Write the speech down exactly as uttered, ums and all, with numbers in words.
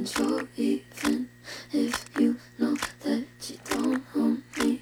control, even if you know that you don't own me.